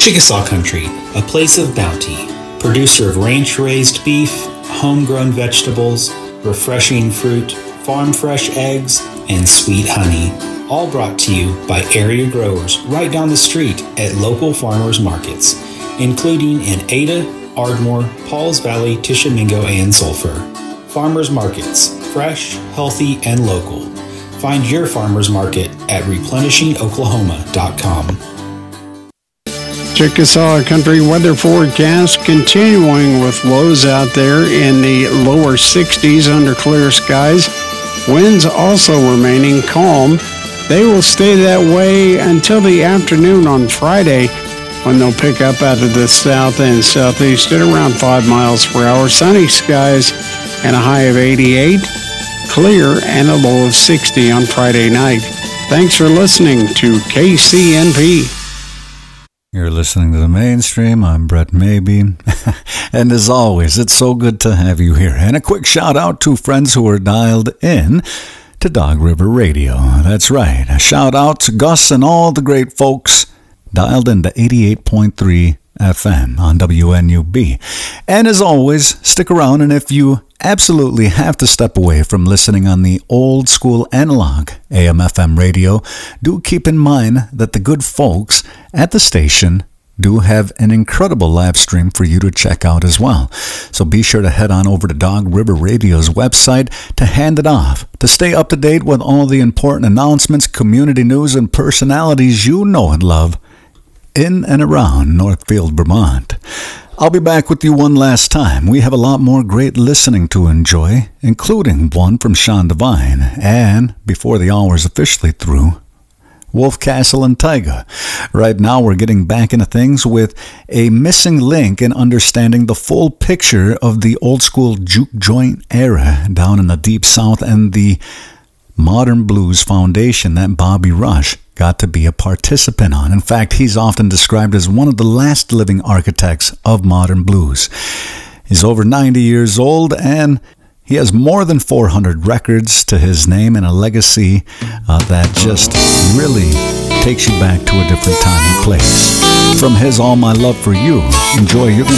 Chickasaw Country, a place of bounty, producer of ranch-raised beef, homegrown vegetables, refreshing fruit, farm-fresh eggs, and sweet honey, all brought to you by area growers right down the street at local farmers markets, including in Ada, Ardmore, Pauls Valley, Tishomingo, and Sulphur. Farmers markets, fresh, healthy, and local. Find your farmers market at replenishingoklahoma.com. Chickasaw Country weather forecast continuing with lows out there in the lower 60s under clear skies. Winds also remaining calm. They will stay that way until the afternoon on Friday, when they'll pick up out of the south and southeast at around 5 miles per hour. Sunny skies and a high of 88. Clear and a low of 60 on Friday night. Thanks for listening to KCNP. You're listening to The Mainstream. I'm Brett Maybe. And as always, it's so good to have you here. And a quick shout out to friends who are dialed in to Dog River Radio. That's right. A shout out to Gus and all the great folks dialed into 88.3 FM on WNUB. And as always, stick around, and if you absolutely have to step away from listening on the old school analog AM/FM radio, do keep in mind that the good folks at the station do have an incredible live stream for you to check out as well. So be sure to head on over to Dog River Radio's website to hand it off, to stay up to date with all the important announcements, community news, and personalities you know and love in and around Northfield, Vermont. I'll be back with you one last time. We have a lot more great listening to enjoy, including one from Sean Devine, and before the hour is officially through, Wolf Castle and Taiga. Right now we're getting back into things with a missing link in understanding the full picture of the old school juke joint era down in the Deep South and the modern blues foundation that Bobby Rush got to be a participant on. In fact, he's often described as one of the last living architects of modern blues. He's over 90 years old, and he has more than 400 records to his name and a legacy that just really takes you back to a different time and place. From his All My Love for You, enjoy. You're